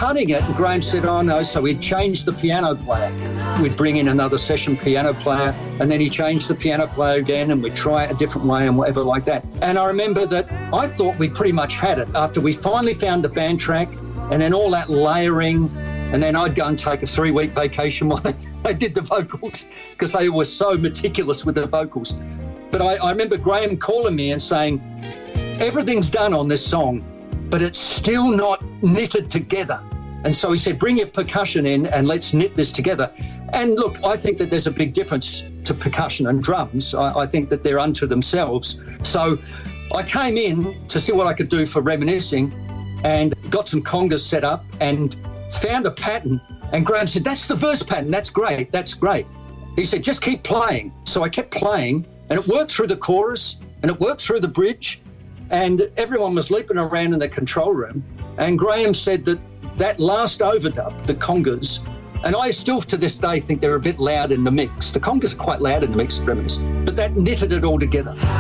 cutting it, and Graham said, oh no, so we'd change the piano player. We'd bring in another session piano player, and then he changed the piano player again, and we'd try it a different way and whatever like that. And I remember that I thought we pretty much had it after we finally found the band track, and then all that layering, and then I'd go and take a 3-week vacation while they did the vocals, because they were so meticulous with the vocals. But I remember Graham calling me and saying, everything's done on this song, but it's still not knitted together. And so he said, bring your percussion in and let's knit this together. And look, I think that there's a big difference to percussion and drums. I think that they're unto themselves. So I came in to see what I could do for Reminiscing and got some congas set up and found a pattern. And Graham said, that's the verse pattern. That's great. That's great. He said, just keep playing. So I kept playing, and it worked through the chorus and it worked through the bridge. And everyone was leaping around in the control room. And Graham said that last overdub, the congas, and I still to this day think they're a bit loud in the mix. The congas are quite loud in the mix, but that knitted it all together.